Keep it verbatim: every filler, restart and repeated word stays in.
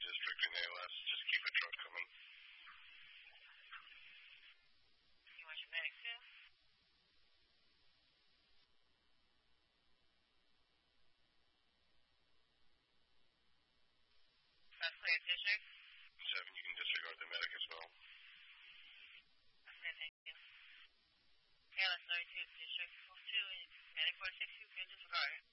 district in A L S. Just keep a truck coming. You want your medic too? That's clear, district. Seven, you can disregard the medic as well. Okay, thank you. A L S thirty-two, district two, medic four six two, can disregard.